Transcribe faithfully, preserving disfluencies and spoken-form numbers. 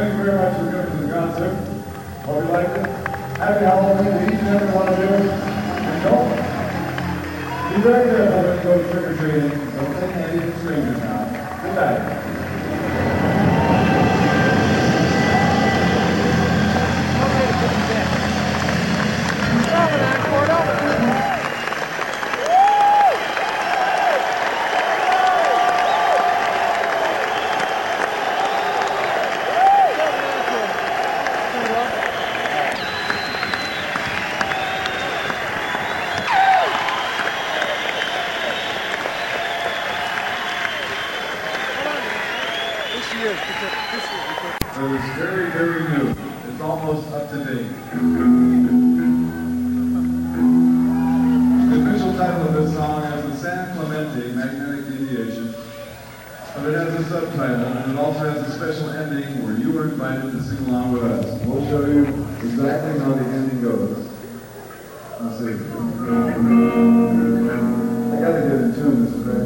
Thank you very much for coming to the concert. Hope you liked it. Happy Halloween to each and every one of you. And don't be very careful when you go trick-or-treating. Don't take candy from strangers now. Good night. It was very, very new. It's almost up to date. The official title of this song is the San Clemente Magnetic Deviation, but it has a subtitle, and it also has a special ending where you are invited to sing along with us. We'll show you exactly how the ending goes. Let's see.